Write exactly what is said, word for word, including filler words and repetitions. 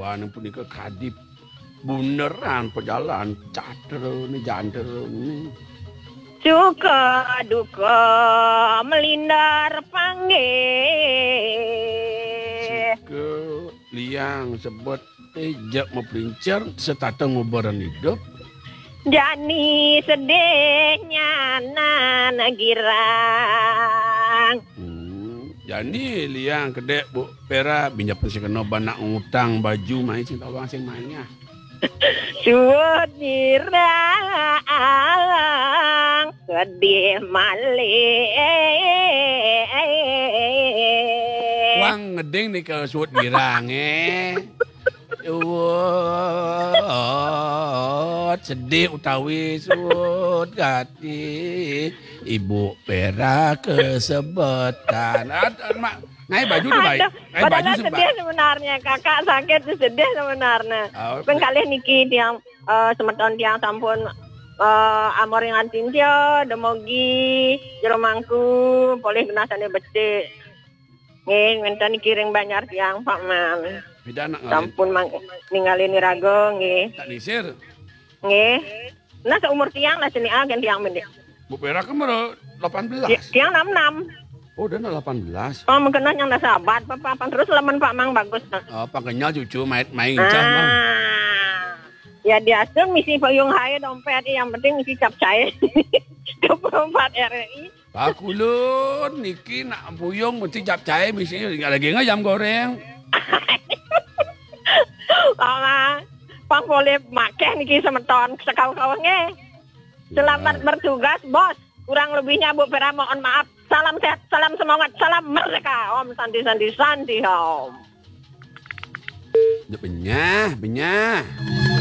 Wah, punika kadip bunderan pejalan cader nih jander nih. Suka duka melindar panggil. Suka liang sebut ejak mau pelincar setata ngobaran hidup. Jani sedihnya nan girang. Hmm, jadi liang kedek bu pera binjap si kena banak ngutang baju main cinta bang sing mainnya. Suat dirang sedih malih. Wang ngeding nih ke suat girang eh. Suat sedih utawi suat gati ibu pera kesebetan. Mak ngai baju tuh baik. Ngai baju Padahal sedih sebenarnya kakak sakit tuh sedih sebenarnya. Oh, Pengkalih niki tiang uh, semeton tiang sampun uh, amor yang antintio demogi jero mangku boleh genasane becik. Nggih minta nikiring banyak tiang Pak Man. beda anak ngalin. Sampun mang ninggalin rago nggih. Tak disir. Nggih. Nah seumur tiang lah sini agen tiang mendek. Bu pera kemana delapan belas. Tiang enam enam. Oh, udah delapan belas. Oh mungkin yang dah sahabat Pak Pak terus lemen Pak Mang bagus. Oh, pakainya cucu main main cah mah. Ah, ya dia asal misi payung hai dompet yang penting misi capcay dua puluh empat R I. Pak Kulun, niki nak puyung mesti cap cair misi nggak lagi ayam goreng. Ah, Pang boleh makan niki semeton sekau-kaunya. Selamat bertugas bos. Kurang lebihnya Bu Pera mohon maaf. Salam sehat, salam semangat, salam merdeka. Om Santi Santi Santi Om. Benyah, benyah.